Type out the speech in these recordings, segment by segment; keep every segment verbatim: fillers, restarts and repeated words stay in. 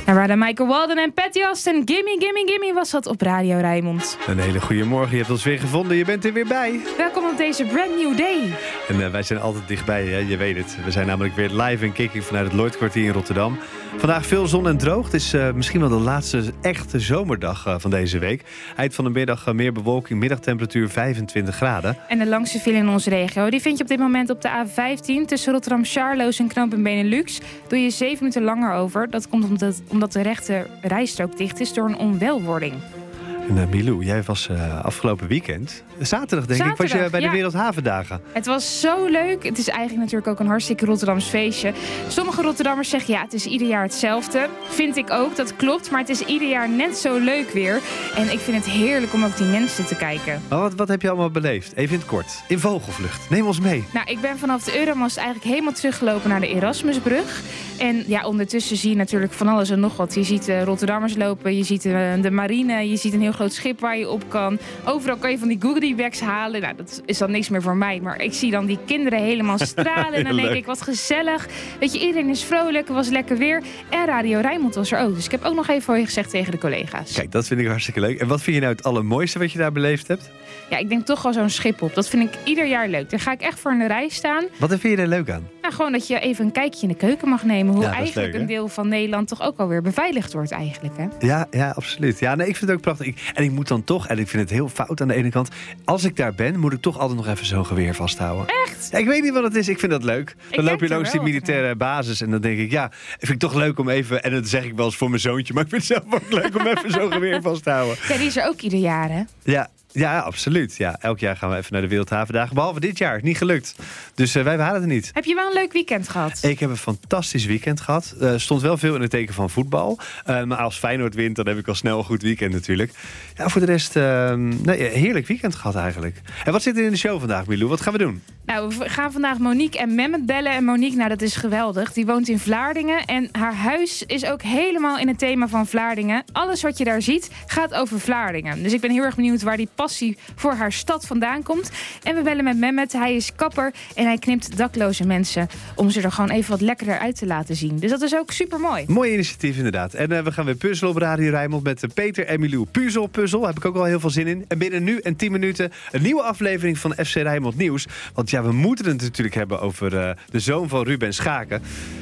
Daar waren Michael Walden en Patty Austin. Gimme, gimme, gimme was dat op Radio Rijnmond. Een hele goede morgen. Je hebt ons weer gevonden. Je bent er weer bij. Welkom op deze brand new day. En uh, wij zijn altijd dichtbij, hè? Je weet het. We zijn namelijk weer live en kicking vanuit het Lloydkwartier in Rotterdam. Vandaag veel zon en droog. Het is uh, misschien wel de laatste echte zomerdag uh, van deze week. Eind van de middag uh, meer bewolking. Middagtemperatuur vijfentwintig graden. En de langste file in onze regio, die vind je op dit moment op de A vijftien... tussen Rotterdam-Charloes en knooppunt Benelux. Doe je zeven minuten langer over. Dat komt omdat, omdat de rechte rijstrook dicht is door een onwelwording. En uh, Milou, jij was uh, afgelopen weekend, zaterdag denk zaterdag, ik, was je bij de ja. Wereldhavendagen. Het was zo leuk. Het is eigenlijk natuurlijk ook een hartstikke Rotterdams feestje. Sommige Rotterdammers zeggen, ja, het is ieder jaar hetzelfde. Vind ik ook, dat klopt. Maar het is ieder jaar net zo leuk weer. En ik vind het heerlijk om ook die mensen te kijken. Oh, wat, wat heb je allemaal beleefd? Even in het kort. In vogelvlucht. Neem ons mee. Nou, ik ben vanaf de Euromast eigenlijk helemaal teruggelopen naar de Erasmusbrug. En ja, ondertussen zie je natuurlijk van alles en nog wat. Je ziet uh, Rotterdammers lopen, je ziet uh, de marine, je ziet een heel groot schip waar je op kan. Overal kan je van die goodie bags halen. Nou, dat is dan niks meer voor mij. Maar ik zie dan die kinderen helemaal stralen. En dan denk ik, wat gezellig. Weet je, iedereen is vrolijk, het was lekker weer. En Radio Rijnmond was er ook. Dus ik heb ook nog even voor je gezegd tegen de collega's. Kijk, dat vind ik hartstikke leuk. En wat vind je nou het allermooiste wat je daar beleefd hebt? Ja, ik denk toch wel zo'n schip op. Dat vind ik ieder jaar leuk. Daar ga ik echt voor in de rij staan. Wat vind je er leuk aan? Nou, gewoon dat je even een kijkje in de keuken mag nemen. Hoe Ja, eigenlijk leuk, een deel van Nederland toch ook alweer beveiligd wordt eigenlijk, hè? Ja, ja, absoluut. Ja, nee, ik vind het ook prachtig. Ik, en ik moet dan toch, en ik vind het heel fout aan de ene kant, als ik daar ben, moet ik toch altijd nog even zo'n geweer vasthouden. Echt? Ja, ik weet niet wat het is. Ik vind dat leuk. Dan loop je er langs die wel militaire basis en dan denk ik, ja, vind ik toch leuk om even, en dat zeg ik wel eens voor mijn zoontje, maar ik vind het zelf ook leuk om even zo'n geweer vast te houden. Ja, die is er ook ieder jaar, hè? Ja. Ja, absoluut. Ja, elk jaar gaan we even naar de Wereldhavendagen. Behalve dit jaar. Niet gelukt. Dus uh, wij halen het niet. Heb je wel een leuk weekend gehad? Ik heb een fantastisch weekend gehad. Er uh, stond wel veel in het teken van voetbal. Uh, maar als Feyenoord wint, dan heb ik al snel een goed weekend natuurlijk. Ja, voor de rest, uh, nee, heerlijk weekend gehad eigenlijk. En wat zit er in de show vandaag, Milou? Wat gaan we doen? Nou, we gaan vandaag Monique en Mehmet bellen. En Monique, nou dat is geweldig. Die woont in Vlaardingen. En haar huis is ook helemaal in het thema van Vlaardingen. Alles wat je daar ziet, gaat over Vlaardingen. Dus ik ben heel erg benieuwd waar die passie voor haar stad vandaan komt. En we bellen met Mehmet. Hij is kapper en hij knipt dakloze mensen om ze er gewoon even wat lekkerder uit te laten zien. Dus dat is ook super mooi. Mooi initiatief inderdaad. En uh, we gaan weer puzzelen op Radio Rijnmond met uh, Peter en Milou. Puzzel, puzzel. Daar heb ik ook al heel veel zin in. En binnen nu en tien minuten een nieuwe aflevering van F C Rijnmond Nieuws. Want ja, we moeten het natuurlijk hebben over uh, de zoon van Ruben Schaken.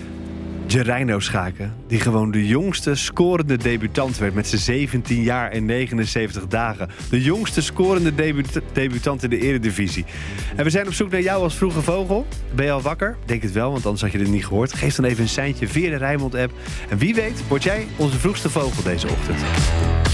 Gereino Schaken, die gewoon de jongste scorende debutant werd met zijn zeventien jaar en negenenzeventig dagen. De jongste scorende debuut- debutant in de Eredivisie. En we zijn op zoek naar jou als vroege vogel. Ben je al wakker? Denk het wel, want anders had je dit niet gehoord. Geef dan even een seintje via de Rijnmond-app. En wie weet, word jij onze vroegste vogel deze ochtend.